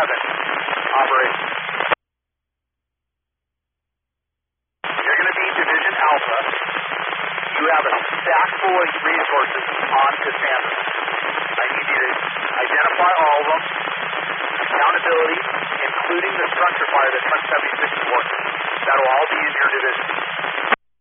Operation. You're going to be Division Alpha. You have a stack full of resources on Cassandra. I need you to identify all of them, accountability, including the structure fire that Front 76 is working. That'll all be in your division.